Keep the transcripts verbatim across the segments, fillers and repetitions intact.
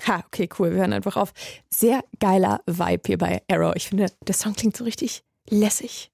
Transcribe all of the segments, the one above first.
Ha, okay, cool, wir hören einfach auf. Sehr geiler Vibe hier bei Arrow. Ich finde, der Song klingt so richtig lässig.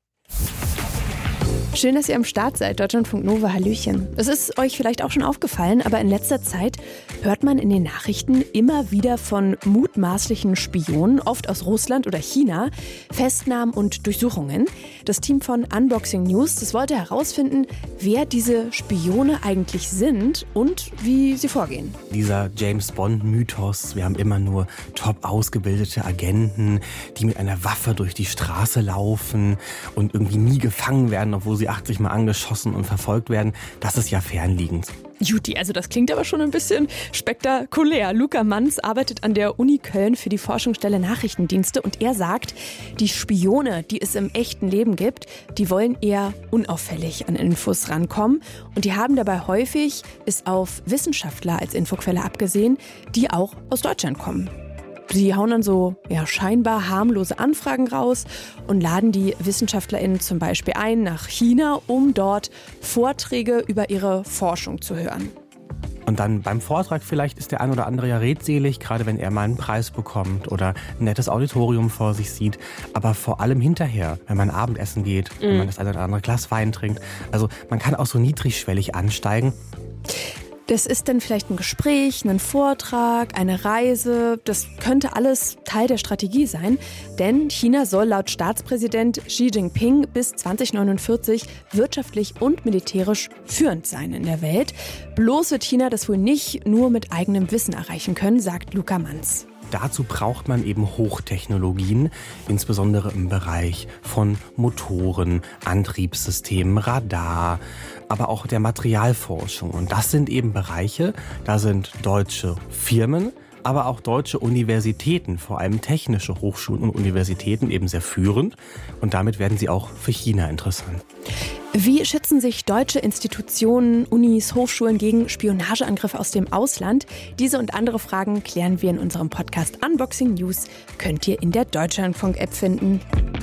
Schön, dass ihr am Start seid, Deutschlandfunk Nova, hallöchen. Es ist euch vielleicht auch schon aufgefallen, aber in letzter Zeit hört man in den Nachrichten immer wieder von mutmaßlichen Spionen, oft aus Russland oder China, Festnahmen und Durchsuchungen. Das Team von Unboxing News, das wollte herausfinden, wer diese Spione eigentlich sind und wie sie vorgehen. Dieser James-Bond-Mythos, wir haben immer nur top ausgebildete Agenten, die mit einer Waffe durch die Straße laufen und irgendwie nie gefangen werden, obwohl sie achtzig Mal angeschossen und verfolgt werden, das ist ja fernliegend. Juti, also das klingt aber schon ein bisschen spektakulär. Luca Manz arbeitet an der Uni Köln für die Forschungsstelle Nachrichtendienste und er sagt, die Spione, die es im echten Leben gibt, die wollen eher unauffällig an Infos rankommen und die haben dabei häufig, ist auf Wissenschaftler als Infoquelle abgesehen, die auch aus Deutschland kommen. Sie hauen dann so ja, scheinbar harmlose Anfragen raus und laden die WissenschaftlerInnen zum Beispiel ein nach China, um dort Vorträge über ihre Forschung zu hören. Und dann beim Vortrag vielleicht ist der ein oder andere ja redselig, gerade wenn er mal einen Preis bekommt oder ein nettes Auditorium vor sich sieht. Aber vor allem hinterher, wenn man Abendessen geht, mm. wenn man das eine oder andere Glas Wein trinkt. Also man kann auch so niedrigschwellig ansteigen. Das ist dann vielleicht ein Gespräch, ein Vortrag, eine Reise. Das könnte alles Teil der Strategie sein. Denn China soll laut Staatspräsident Xi Jinping bis zwanzig neunundvierzig wirtschaftlich und militärisch führend sein in der Welt. Bloß wird China das wohl nicht nur mit eigenem Wissen erreichen können, sagt Luca Manz. Dazu braucht man eben Hochtechnologien, insbesondere im Bereich von Motoren, Antriebssystemen, Radar, aber auch der Materialforschung. Und das sind eben Bereiche, da sind deutsche Firmen, aber auch deutsche Universitäten, vor allem technische Hochschulen und Universitäten eben sehr führend. Und damit werden sie auch für China interessant. Wie schützen sich deutsche Institutionen, Unis, Hochschulen gegen Spionageangriffe aus dem Ausland? Diese und andere Fragen klären wir in unserem Podcast Unboxing News. Könnt ihr in der Deutschlandfunk-App finden.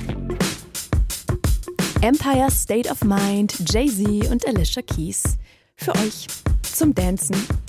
Empire State of Mind, Jay-Z und Alicia Keys. Für euch zum Dancen.